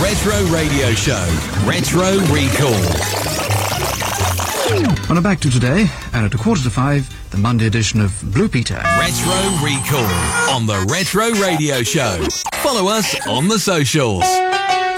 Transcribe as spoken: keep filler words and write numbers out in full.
Retro Radio Show, Retro Recall. Well, now back to today, and at a quarter to five, the Monday edition of Blue Peter. Retro Recall on the Retro Radio Show. Follow us on the socials.